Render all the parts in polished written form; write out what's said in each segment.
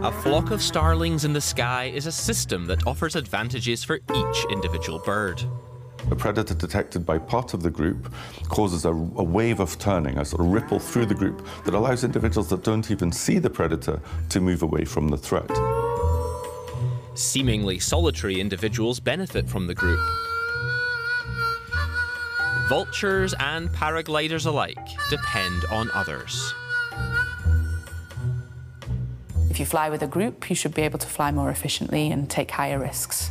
A flock of starlings in the sky is a system that offers advantages for each individual bird. A predator detected by part of the group causes a wave of turning, a sort of ripple through the group that allows individuals that don't even see the predator to move away from the threat. Seemingly solitary individuals benefit from the group. Vultures and paragliders alike depend on others. If you fly with a group, you should be able to fly more efficiently and take higher risks.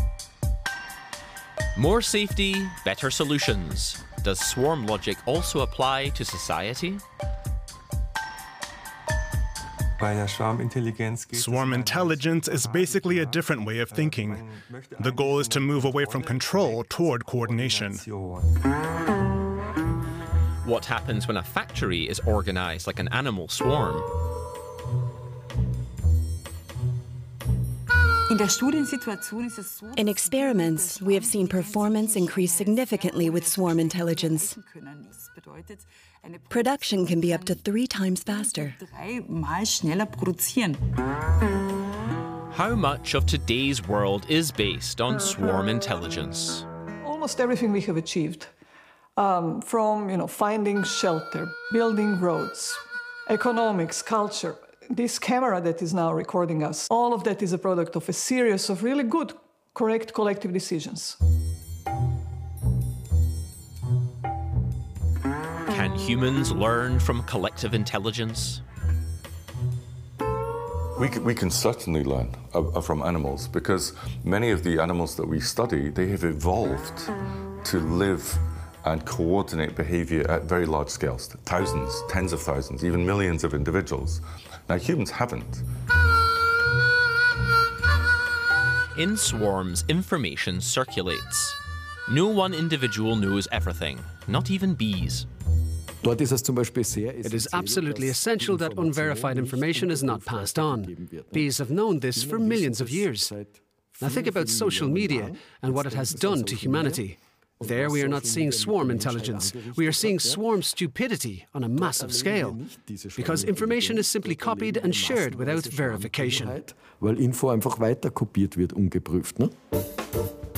More safety, better solutions. Does swarm logic also apply to society? Swarm intelligence is basically a different way of thinking. The goal is to move away from control toward coordination. What happens when a factory is organized like an animal swarm? In experiments, we have seen performance increase significantly with swarm intelligence. Production can be up to 3 times faster. How much of today's world is based on swarm intelligence? Almost everything we have achieved, from finding shelter, building roads, economics, culture. This camera that is now recording us, all of that is a product of a series of really good, correct collective decisions. Can humans learn from collective intelligence? We can certainly learn from animals, because many of the animals that we study, they have evolved to live and coordinate behavior at very large scales, thousands, tens of thousands, even millions of individuals. Now, humans haven't. In swarms, information circulates. No one individual knows everything, not even bees. It is absolutely essential that unverified information is not passed on. Bees have known this for millions of years. Now think about social media and what it has done to humanity. There we are not seeing swarm intelligence. We are seeing swarm stupidity on a massive scale, because information is simply copied and shared without verification. Weil Info einfach weiter kopiert wird, ungeprüft, ne?